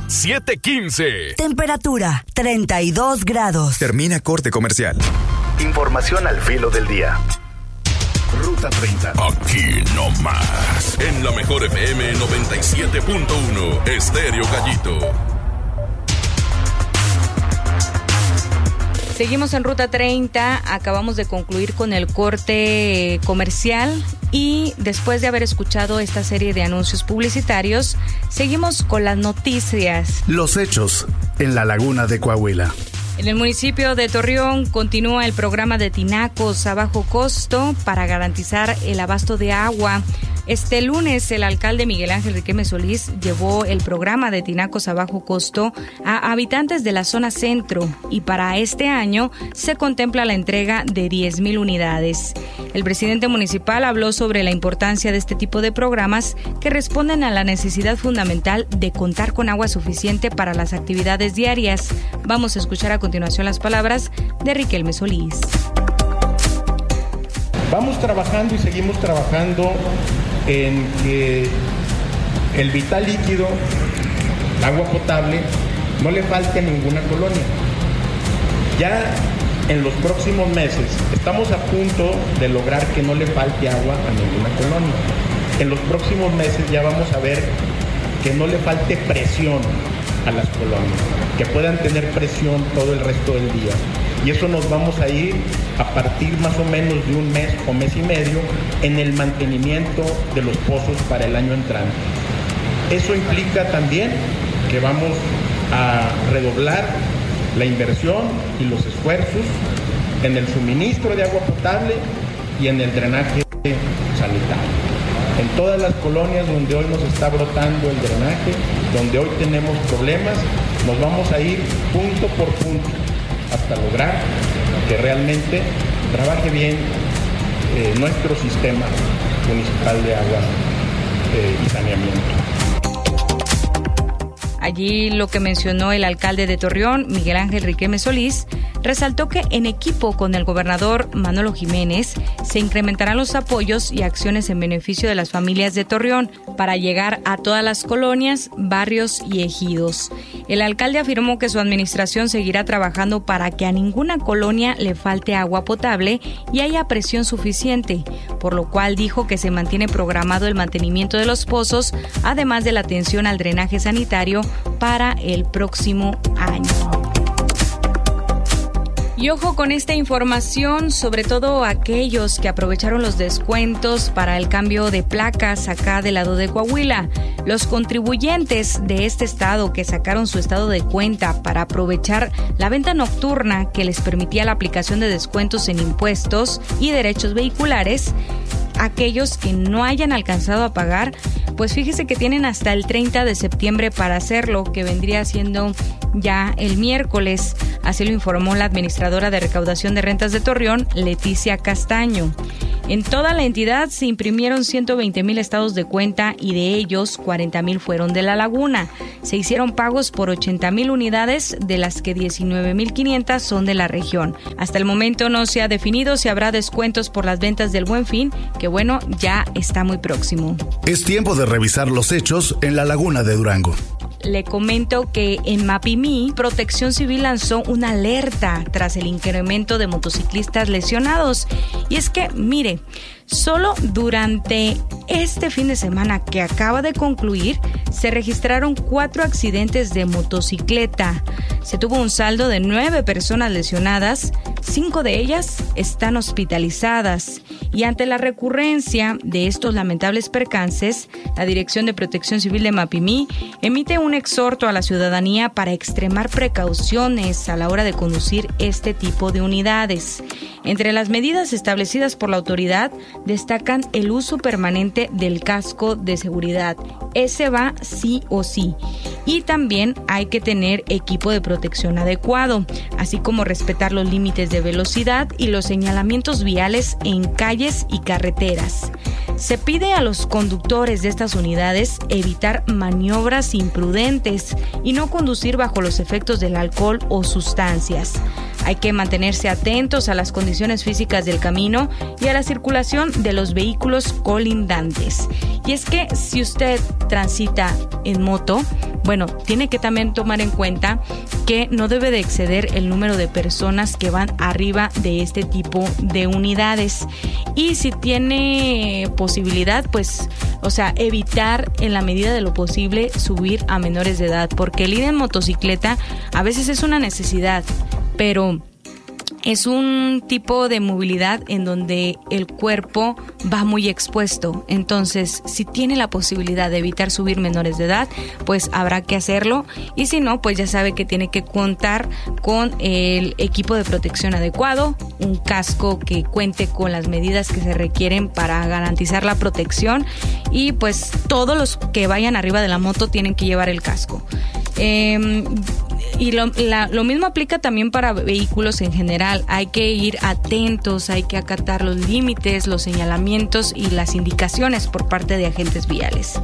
7:15. Temperatura 32 grados. Termina corte comercial. Información al filo del día. Ruta 30. Aquí no más. En la mejor FM 97.1. Estéreo Gallito. Seguimos en Ruta 30, acabamos de concluir con el corte comercial y después de haber escuchado esta serie de anuncios publicitarios, seguimos con las noticias. Los hechos en la Laguna de Coahuila. En el municipio de Torreón continúa el programa de tinacos a bajo costo para garantizar el abasto de agua. Este lunes, el alcalde Miguel Ángel Riquelme Solís llevó el programa de tinacos a bajo costo a habitantes de la zona centro y para este año se contempla la entrega de 10,000 unidades. El presidente municipal habló sobre la importancia de este tipo de programas que responden a la necesidad fundamental de contar con agua suficiente para las actividades diarias. Vamos a escuchar a continuación las palabras de Riquelme Solís. Vamos trabajando y seguimos trabajando en que el vital líquido, agua potable, no le falte a ninguna colonia. Ya en los próximos meses estamos a punto de lograr que no le falte agua a ninguna colonia. En los próximos meses ya vamos a ver que no le falte presión a las colonias, que puedan tener presión todo el resto del día. Y eso nos vamos a ir a partir más o menos de un mes o mes y medio en el mantenimiento de los pozos para el año entrante. Eso implica también que vamos a redoblar la inversión y los esfuerzos en el suministro de agua potable y en el drenaje sanitario. En todas las colonias donde hoy nos está brotando el drenaje, donde hoy tenemos problemas, nos vamos a ir punto por punto hasta lograr que realmente trabaje bien nuestro sistema municipal de agua y saneamiento. Allí lo que mencionó el alcalde de Torreón, Miguel Ángel Riquelme Solís, resaltó que en equipo con el gobernador Manolo Jiménez se incrementarán los apoyos y acciones en beneficio de las familias de Torreón para llegar a todas las colonias, barrios y ejidos. El alcalde afirmó que su administración seguirá trabajando para que a ninguna colonia le falte agua potable y haya presión suficiente, por lo cual dijo que se mantiene programado el mantenimiento de los pozos, además de la atención al drenaje sanitario para el próximo año. Y ojo con esta información, sobre todo aquellos que aprovecharon los descuentos para el cambio de placas acá del lado de Coahuila. Los contribuyentes de este estado que sacaron su estado de cuenta para aprovechar la venta nocturna que les permitía la aplicación de descuentos en impuestos y derechos vehiculares, aquellos que no hayan alcanzado a pagar, pues fíjese que tienen hasta el 30 de septiembre para hacerlo, que vendría siendo ya el miércoles. Así lo informó la administradora de recaudación de rentas de Torreón, Leticia Castaño. En toda la entidad se imprimieron 120,000 estados de cuenta y de ellos 40,000 fueron de La Laguna. Se hicieron pagos por 80,000 unidades, de las que 19,500 son de la región. Hasta el momento no se ha definido si habrá descuentos por las ventas del Buen Fin, que bueno, ya está muy próximo. Es tiempo de revisar los hechos en la Laguna de Durango. Le comento que en Mapimí, Protección Civil lanzó una alerta tras el incremento de motociclistas lesionados. Y es que, mire, solo durante este fin de semana que acaba de concluir, se registraron 4 accidentes de motocicleta. Se tuvo un saldo de 9 personas lesionadas, 5 de ellas están hospitalizadas. Y ante la recurrencia de estos lamentables percances, la Dirección de Protección Civil de Mapimí emite un exhorto a la ciudadanía para extremar precauciones a la hora de conducir este tipo de unidades. Entre las medidas establecidas por la autoridad destacan el uso permanente del casco de seguridad. Ese va sí o sí. Y también hay que tener equipo de protección adecuado, así como respetar los límites de velocidad y los señalamientos viales en calles y carreteras. Se pide a los conductores de estas unidades evitar maniobras imprudentes y no conducir bajo los efectos del alcohol o sustancias. Hay que mantenerse atentos a las condiciones físicas del camino y a la circulación de los vehículos colindantes. Y es que si usted transita en moto, bueno, tiene que también tomar en cuenta que no debe de exceder el número de personas que van arriba de este tipo de unidades. Y si tiene posibilidad, pues, evitar en la medida de lo posible subir a menores de edad, porque el ir en motocicleta a veces es una necesidad, pero es un tipo de movilidad en donde el cuerpo va muy expuesto. Entonces, si tiene la posibilidad de evitar subir menores de edad, pues habrá que hacerlo. Y si no, pues ya sabe que tiene que contar con el equipo de protección adecuado, un casco que cuente con las medidas que se requieren para garantizar la protección. Y pues todos los que vayan arriba de la moto tienen que llevar el casco. Y lo mismo aplica también para vehículos en general. Hay que ir atentos, hay que acatar los límites, los señalamientos y las indicaciones por parte de agentes viales.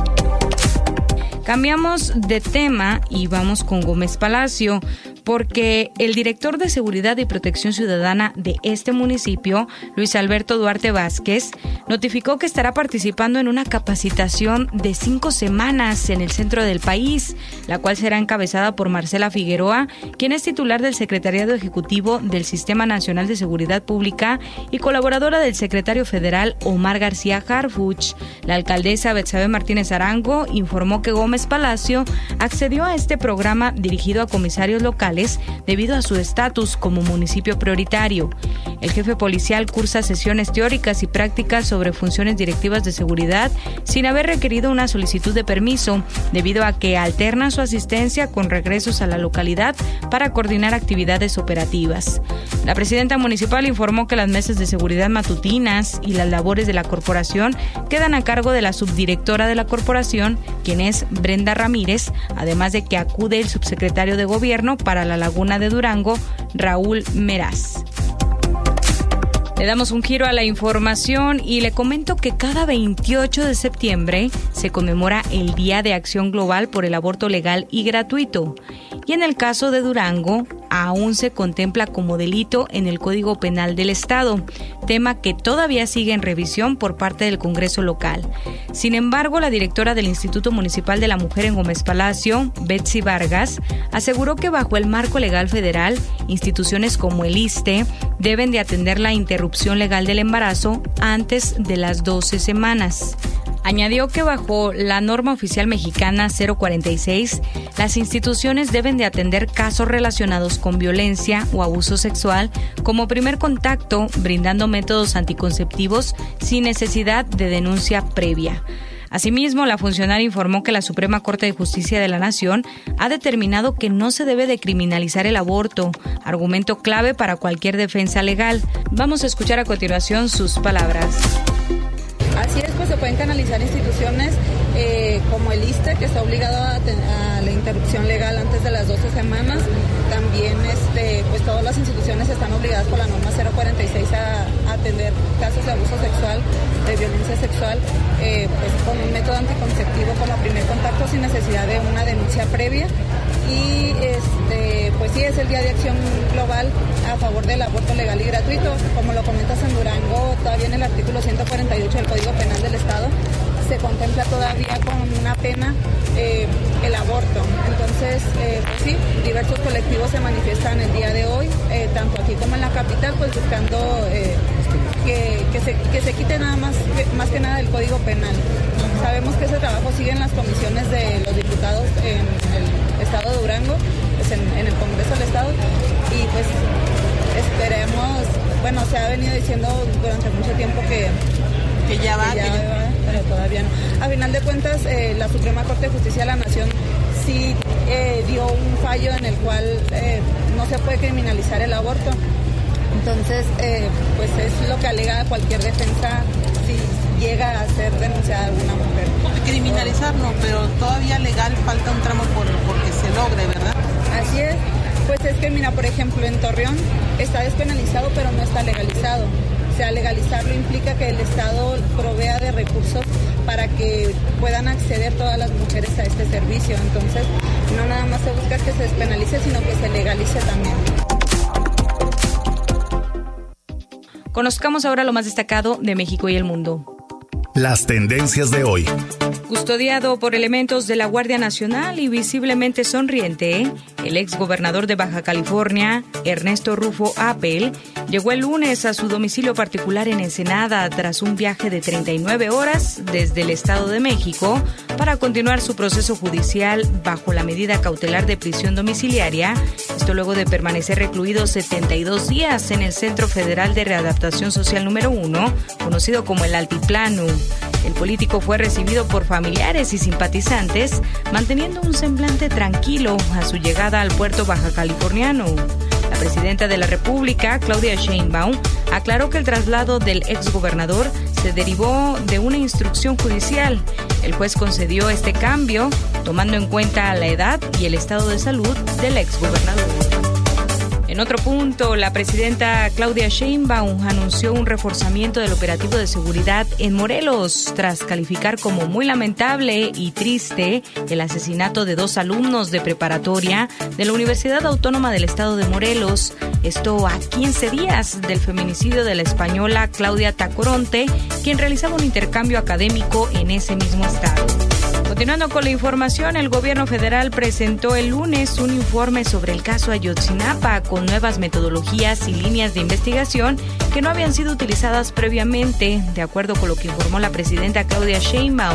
Cambiamos de tema y vamos con Gómez Palacio, porque el director de Seguridad y Protección Ciudadana de este municipio, Luis Alberto Duarte Vázquez, notificó que estará participando en una capacitación de 5 semanas en el centro del país, la cual será encabezada por Marcela Figueroa, quien es titular del Secretariado Ejecutivo del Sistema Nacional de Seguridad Pública y colaboradora del secretario federal Omar García Harfuch. La alcaldesa Betsabe Martínez Arango informó que Gómez Palacio accedió a este programa dirigido a comisarios locales debido a su estatus como municipio prioritario. El jefe policial cursa sesiones teóricas y prácticas sobre funciones directivas de seguridad sin haber requerido una solicitud de permiso, debido a que alterna su asistencia con regresos a la localidad para coordinar actividades operativas. La presidenta municipal informó que las mesas de seguridad matutinas y las labores de la corporación quedan a cargo de la subdirectora de la corporación, quien es Brenda Ramírez, además de que acude el subsecretario de Gobierno para la Laguna de Durango, Raúl Meraz. Le damos un giro a la información y le comento que cada 28 de septiembre se conmemora el Día de Acción Global por el Aborto Legal y Gratuito. Y en el caso de Durango, aún se contempla como delito en el Código Penal del Estado, tema que todavía sigue en revisión por parte del Congreso local. Sin embargo, la directora del Instituto Municipal de la Mujer en Gómez Palacio, Betsy Vargas, aseguró que bajo el marco legal federal, instituciones como el ISSSTE deben de atender la interrupción legal del embarazo antes de las 12 semanas. Añadió que bajo la norma oficial mexicana 046, las instituciones deben de atender casos relacionados con violencia o abuso sexual como primer contacto, brindando métodos anticonceptivos sin necesidad de denuncia previa. Asimismo, la funcionaria informó que la Suprema Corte de Justicia de la Nación ha determinado que no se debe de criminalizar el aborto, argumento clave para cualquier defensa legal. Vamos a escuchar a continuación sus palabras. Así es, pues se pueden canalizar instituciones como el ISSSTE, que está obligado a la interrupción legal antes de las 12 semanas. También pues todas las instituciones están obligadas por la norma 046 a atender casos de abuso sexual, de violencia sexual, pues con un método anticonceptivo como primer contacto sin necesidad de una denuncia previa. Y pues sí, es el Día de Acción Global a favor del aborto legal y gratuito. Como lo comentas, en Durango, todavía en el artículo 148 del Código Penal del Estado se contempla todavía con una pena el aborto. Entonces, pues sí, diversos colectivos se manifiestan el día de hoy, tanto aquí como en la capital, pues buscando que se quite nada más que nada del Código Penal. Sabemos que ese trabajo sigue en las comisiones de los diputados en el Estado de Durango, pues en el Congreso del Estado, y pues esperemos, bueno, se ha venido diciendo durante mucho tiempo que ya va, pero todavía no. A final de cuentas, la Suprema Corte de Justicia de la Nación sí dio un fallo en el cual no se puede criminalizar el aborto. Entonces, pues es lo que alega cualquier defensa si llega a ser denunciada alguna mujer. Criminalizar no, pero todavía legal falta un tramo porque se logre, ¿verdad? Así es. Pues es que, mira, por ejemplo, en Torreón está despenalizado, pero no está legalizado. O sea, legalizarlo implica que el Estado provea de recursos para que puedan acceder todas las mujeres a este servicio. Entonces, no nada más se busca que se despenalice, sino que se legalice también. Conozcamos ahora lo más destacado de México y el mundo. Las tendencias de hoy. Custodiado por elementos de la Guardia Nacional y visiblemente sonriente, el exgobernador de Baja California, Ernesto Rufo Appel, llegó el lunes a su domicilio particular en Ensenada tras un viaje de 39 horas desde el Estado de México para continuar su proceso judicial bajo la medida cautelar de prisión domiciliaria, esto luego de permanecer recluido 72 días en el Centro Federal de Readaptación Social número 1, conocido como el Altiplano. El político fue recibido por familiares y simpatizantes, manteniendo un semblante tranquilo a su llegada al puerto baja californiano. La presidenta de la República, Claudia Sheinbaum, aclaró que el traslado del exgobernador se derivó de una instrucción judicial. El juez concedió este cambio, tomando en cuenta la edad y el estado de salud del exgobernador. En otro punto, la presidenta Claudia Sheinbaum anunció un reforzamiento del operativo de seguridad en Morelos, tras calificar como muy lamentable y triste el asesinato de 2 alumnos de preparatoria de la Universidad Autónoma del Estado de Morelos. Esto a 15 días del feminicidio de la española Claudia Tacoronte, quien realizaba un intercambio académico en ese mismo estado. Continuando con la información, el gobierno federal presentó el lunes un informe sobre el caso Ayotzinapa con nuevas metodologías y líneas de investigación que no habían sido utilizadas previamente, de acuerdo con lo que informó la presidenta Claudia Sheinbaum.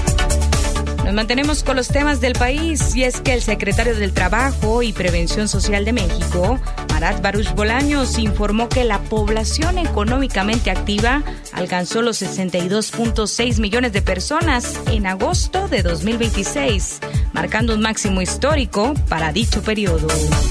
Nos mantenemos con los temas del país, y es que el secretario del Trabajo y Prevención Social de México, Marat Baruch Bolaños, informó que la población económicamente activa alcanzó los 62.6 millones de personas en agosto de 2026, marcando un máximo histórico para dicho periodo.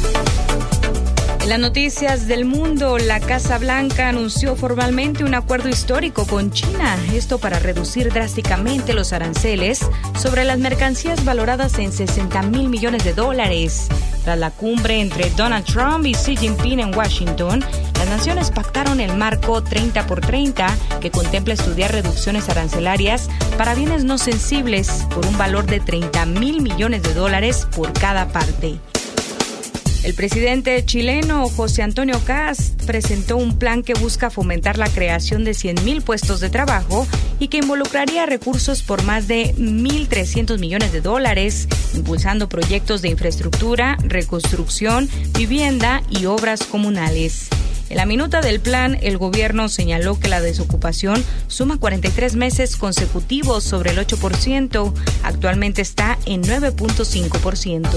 En las noticias del mundo, la Casa Blanca anunció formalmente un acuerdo histórico con China, esto para reducir drásticamente los aranceles sobre las mercancías valoradas en $60,000 millones. Tras la cumbre entre Donald Trump y Xi Jinping en Washington, las naciones pactaron el marco 30x30, que contempla estudiar reducciones arancelarias para bienes no sensibles por un valor de $30,000 millones por cada parte. El presidente chileno José Antonio Kast presentó un plan que busca fomentar la creación de 100,000 puestos de trabajo y que involucraría recursos por más de $1,300 millones, impulsando proyectos de infraestructura, reconstrucción, vivienda y obras comunales. En la minuta del plan, el gobierno señaló que la desocupación suma 43 meses consecutivos sobre el 8%, actualmente está en 9.5%.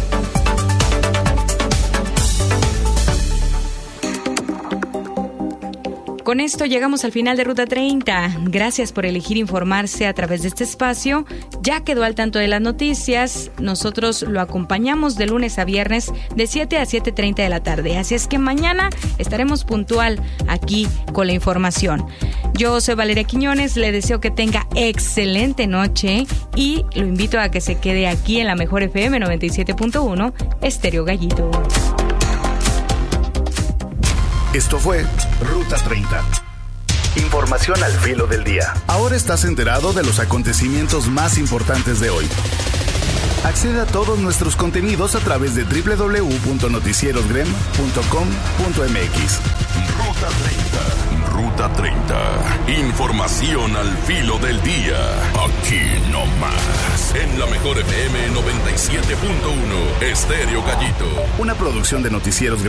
Con esto llegamos al final de Ruta 30. Gracias por elegir informarse a través de este espacio. Ya quedó al tanto de las noticias. Nosotros lo acompañamos de lunes a viernes de 7 a 7:30 de la tarde. Así es que mañana estaremos puntual aquí con la información. Yo soy Valeria Quiñones, le deseo que tenga excelente noche y lo invito a que se quede aquí en la mejor FM 97.1, Estéreo Gallito. Esto fue Ruta 30. Información al filo del día. Ahora estás enterado de los acontecimientos más importantes de hoy. Accede a todos nuestros contenidos a través de www.noticierosgrem.com.mx. Ruta 30. Información al filo del día. Aquí nomás. En la mejor FM 97.1, Estéreo Gallito. Una producción de Noticieros Grem.